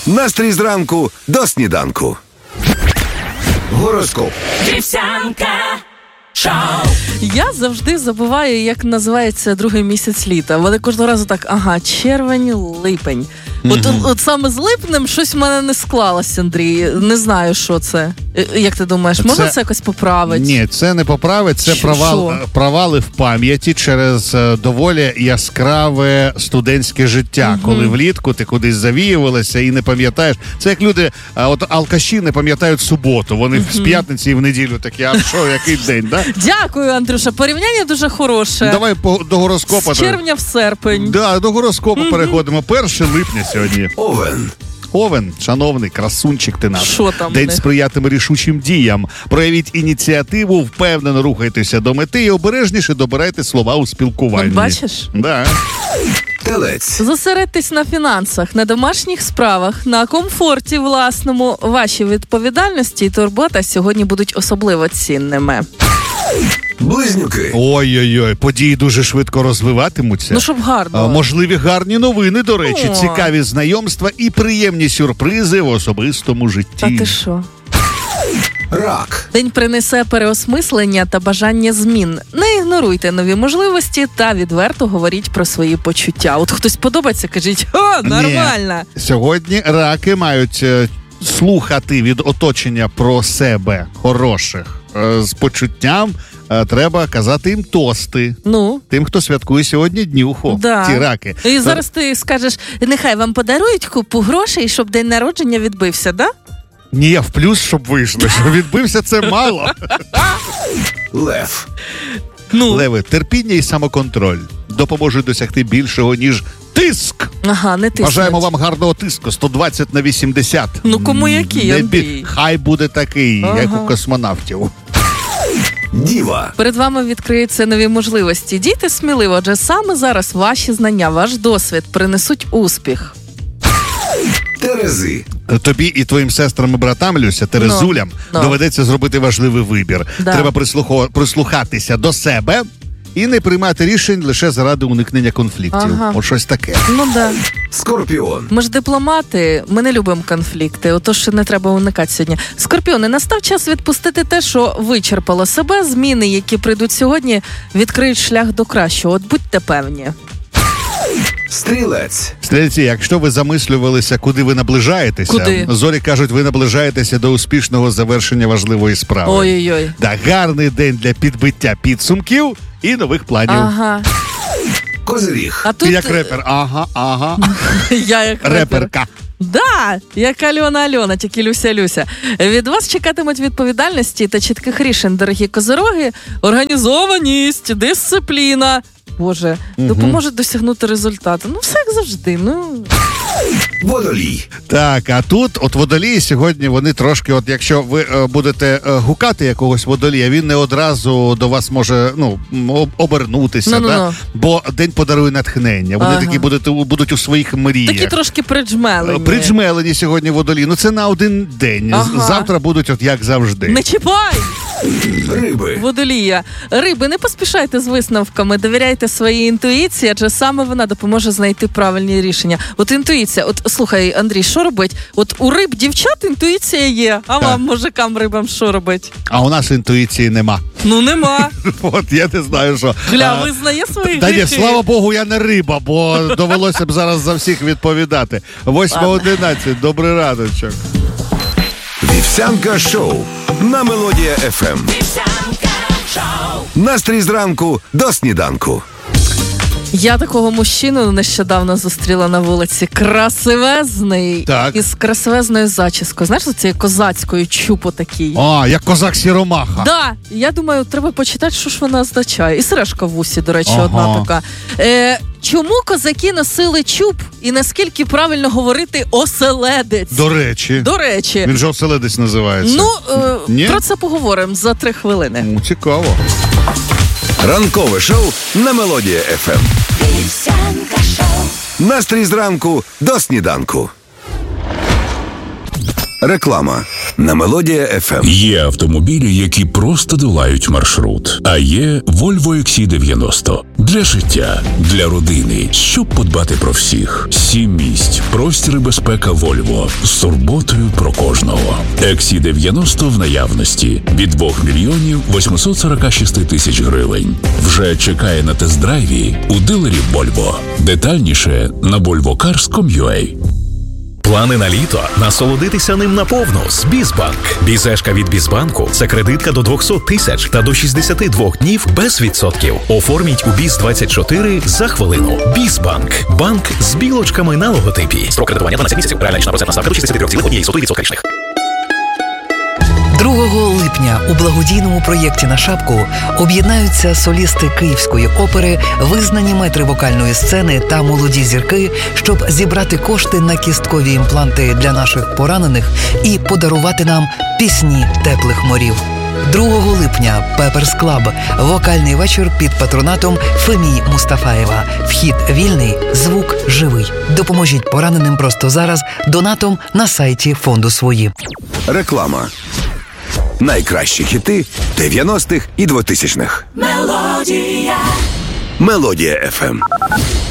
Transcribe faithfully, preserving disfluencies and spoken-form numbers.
Настрій зранку до сніданку. Гороскоп. Вівсянка шоу. Я завжди забуваю, як називається другий місяць літа. Вони кожного разу так, ага, червень, липень. От, mm-hmm. от, от саме з липнем щось в мене не склалося, Андрій. Не знаю, що це. Як ти думаєш, можна це, це якось поправити? Ні, це не поправить, це Що? провал, провали в пам'яті через доволі яскраве студентське життя. Mm-hmm. Коли влітку ти кудись завіювалася і не пам'ятаєш. Це як люди, от алкаші не пам'ятають суботу. Вони mm-hmm. з п'ятниці і в неділю такі, а що, який день, да? Дякую, Андрюша, порівняння дуже хороше. Давай по, до гороскопа. З червня в серпень. Да, до гороскопу mm-hmm. переходимо. перше липня сьогодні. Овен. Овен, шановний, красунчик ти наш. Що там? День не? сприятиме рішучим діям. Проявіть ініціативу, впевнено рухайтеся до мети і обережніше добирайте слова у спілкуванні. От бачиш? Да. Телець. Зосередьтесь на фінансах, на домашніх справах, на комфорті власному. Ваші відповідальності і турбота сьогодні будуть особливо цінними. Близнюки. Ой-ой-ой, події дуже швидко розвиватимуться. Ну, щоб гарно. А, можливі гарні новини, до речі, О. цікаві знайомства і приємні сюрпризи в особистому житті. Та ти що? Рак. День принесе переосмислення та бажання змін. Не ігноруйте нові можливості та відверто говоріть про свої почуття. От хтось подобається, кажіть, о, нормально. Ні. Сьогодні раки мають е, слухати від оточення про себе хороших. Е, з почуттям е, треба казати їм тости. Ну? Тим, хто святкує сьогодні днюху. Да. Ті раки. І зараз ти скажеш, нехай вам подарують купу грошей, щоб день народження відбився, да? Ні, в плюс, щоб вийшло. Що відбився, це мало. Лев. Ну. Леви, терпіння і самоконтроль допоможуть досягти більшого, ніж тиск. Ага, не тиснуть. Бажаємо вам гарного тиску. сто двадцять на вісімдесят. Ну, кому який, Не Андрій? бі- Хай буде такий, Ага. як у космонавтів. Діва. Перед вами відкриються нові можливості. Дійте сміливо, адже саме зараз ваші знання, ваш досвід принесуть успіх. Терези. Тобі і твоїм сестрам і братам, Люся, Терезулям, No. No. доведеться зробити важливий вибір. Да. Треба прислухо- прислухатися до себе і не приймати рішень лише заради уникнення конфліктів. Ага. От щось таке. Ну да. Скорпіон. Ми ж дипломати, ми не любимо конфлікти, отож не треба уникати сьогодні. Скорпіони, настав час відпустити те, що вичерпало себе. Зміни, які прийдуть сьогодні, відкриють шлях до кращого. От будьте певні. Стрілець. Стрільці, якщо ви замислювалися, куди ви наближаєтеся, Куди? зорі кажуть, ви наближаєтеся до успішного завершення важливої справи. Ой-ой-ой. Да, гарний день для підбиття підсумків і нових планів. Ага. Козиріг. А Ти тут як репер, ага, ага. я як репер. Реперка. Да, як Альона Альона, тільки Люся Люся. Від вас чекатимуть відповідальності та чітких рішень, дорогі козироги, організованість, дисципліна. Боже, Угу. допоможуть досягнути результату. Ну, все як завжди, ну... Водолій. Так, а тут, от водолії сьогодні, вони трошки, от якщо ви е, будете е, гукати якогось водолія, він не одразу до вас може, ну, м, обернутися, Ну-ну-ну. да? Бо день подарує натхнення. Вони Ага. такі будуть, будуть у своїх мріях. Такі трошки приджмелені. Приджмелені сьогодні водолії. Ну це на один день. Ага. Завтра будуть от як завжди. Не чіпай! Риби. Водолія. Риби, не поспішайте з висновками, довіряйте своїй інтуїції, адже саме вона допоможе знайти правильні рішення. От інтуїція, от слухай, Андрій, що робить? От у риб дівчат інтуїція є, а Так. вам, мужикам, рибам, що робить? А у нас інтуїції нема. Ну нема. От я не знаю, що. Гля, А, визнає свої Та ні, гріхи. слава Богу, я не риба, бо довелося б зараз за всіх відповідати. восьма одинадцять, добрий раночок. Вівсянка шоу на Мелодія еф ем. Вівсянка шоу. Настрій зранку до сніданку. Я такого мужчину нещодавно зустріла на вулиці. Красивезний. Так. Із красивезною зачіскою. Знаєш, цією козацькою чупо такий. А, як козак Сіромаха. Да, я думаю, треба почитати, що ж вона означає. І сережка в усі, до речі, Ага. одна така. Е, чому козаки носили чуб і наскільки правильно говорити оселедець? До речі. До речі. Він же оселедець називається. Ну, е, Ні? про це поговоримо за три хвилини. Ну, цікаво. Ранкове шоу на Мелодія еф ем. Вівсянка шоу. Настрій зранку до сніданку. Реклама. на Мелодія еф ем. Є автомобілі, які просто долають маршрут. А є Volvo ікс сі дев'яносто. Для життя, для родини, щоб подбати про всіх. Сім місць, простір і безпека Volvo. З турботою про кожного. ікс сі дев'яносто в наявності. Від двох мільйонів восьмисот сорок шість тисяч гривень. Вже чекає на тест-драйві у дилерів Volvo. Детальніше на volvo cars крапка ком крапка ю а. Плани на літо – насолодитися ним наповну з Бізбанк. Бізешка від Бізбанку – це кредитка до двісті тисяч та до шістдесят два днів без відсотків. Оформіть у Біз двадцять чотири за хвилину. Бізбанк – банк з білочками на логотипі. Строк кредитування дванадцять місяців. Реальна річна процентна ставка до шістдесят три цілих одна сотих відсотка річних. другого липня у благодійному проєкті «На шапку» об'єднаються солісти Київської опери, визнані метри вокальної сцени та молоді зірки, щоб зібрати кошти на кісткові імпланти для наших поранених і подарувати нам пісні теплих морів. другого липня Пеперс Клаб. Вокальний вечір під патронатом Фемії Мустафаєва. Вхід вільний, звук живий. Допоможіть пораненим просто зараз донатом на сайті фонду «Свої». Реклама. Найкращі хіти дев'яностих і двотисячних. Мелодія. Мелодія еф ем.